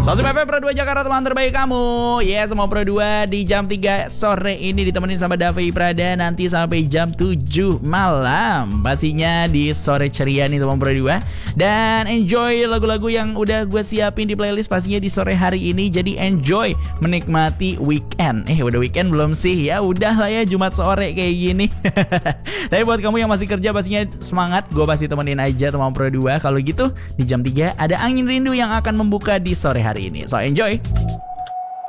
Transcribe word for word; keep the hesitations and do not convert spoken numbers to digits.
Sosum F M Pro dua Jakarta, teman terbaik kamu. Ya, yes, semua Pro dua di jam tiga sore ini ditemenin sama Davi Prada nanti sampai jam tujuh malam. Pastinya di sore ceria nih teman Pro dua. Dan enjoy lagu-lagu yang udah gue siapin di playlist pastinya di sore hari ini. Jadi enjoy menikmati weekend. Eh, udah weekend belum sih? Ya udah lah ya, Jumat sore kayak gini. Tapi buat kamu yang masih kerja pastinya semangat. Gue pasti temenin aja teman Pro dua. Kalau gitu di jam tiga ada Angin Rindu yang akan membuka di sore hari ini. So enjoy.